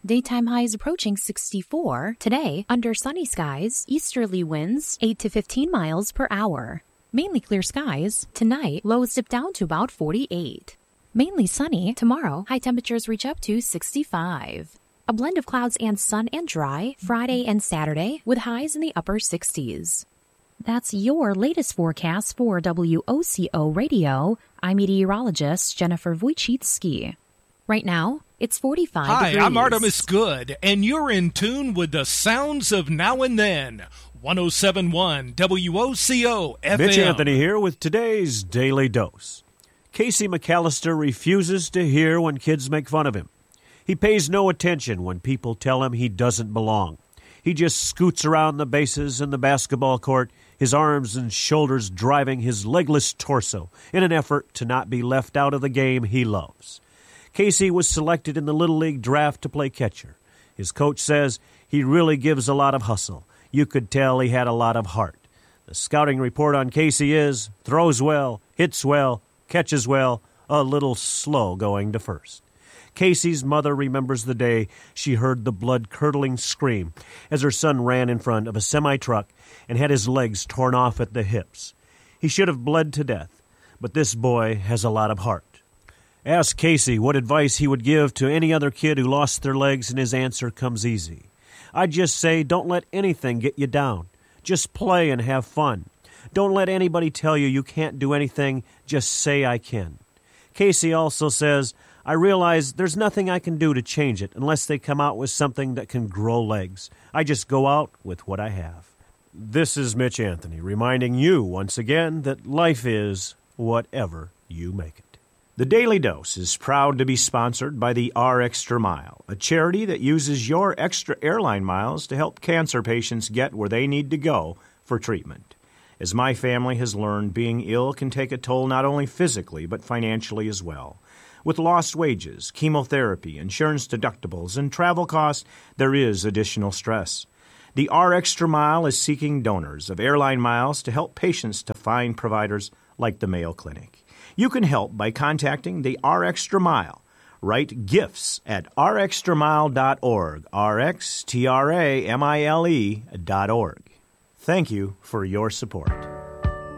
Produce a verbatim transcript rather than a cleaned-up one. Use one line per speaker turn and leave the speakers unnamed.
Daytime highs approaching sixty-four. Today, under sunny skies, easterly winds eight to fifteen miles per hour. Mainly clear skies. Tonight, lows dip down to about forty-eight. Mainly sunny. Tomorrow, high temperatures reach up to sixty-five. A blend of clouds and sun and dry Friday and Saturday with highs in the upper sixties. That's your latest forecast for W O C O Radio. I'm meteorologist Jennifer Wojcicki. Right now, it's forty-five
Hi,
degrees.
I'm Artemis Good, and you're in tune with the sounds of Now and Then. one oh seven point one W O C O F M.
Mitch Anthony here with today's Daily Dose. Casey McAllister refuses to hear when kids make fun of him. He pays no attention when people tell him he doesn't belong. He just scoots around the bases and the basketball court, his arms and shoulders driving his legless torso in an effort to not be left out of the game he loves. Casey was selected in the Little League draft to play catcher. His coach says he really gives a lot of hustle. You could tell he had a lot of heart. The scouting report on Casey is throws well, hits well, catches well, a little slow going to first. Casey's mother remembers the day she heard the blood-curdling scream as her son ran in front of a semi-truck and had his legs torn off at the hips. He should have bled to death, but this boy has a lot of heart. Ask Casey what advice he would give to any other kid who lost their legs, and his answer comes easy. I'd just say don't let anything get you down. Just play and have fun. Don't let anybody tell you you can't do anything. Just say I can. Casey also says, I realize there's nothing I can do to change it unless they come out with something that can grow legs. I just go out with what I have. This is Mitch Anthony reminding you once again that life is whatever you make it. The Daily Dose is proud to be sponsored by the R Extra Mile, a charity that uses your extra airline miles to help cancer patients get where they need to go for treatment. As my family has learned, being ill can take a toll not only physically but financially as well. With lost wages, chemotherapy, insurance deductibles, and travel costs, there is additional stress. The R Extra Mile is seeking donors of airline miles to help patients to find providers like the Mayo Clinic. You can help by contacting the R Extra Mile. Write gifts at r extra mile dot org, R X T R A M I L E dot org. Thank you for your support.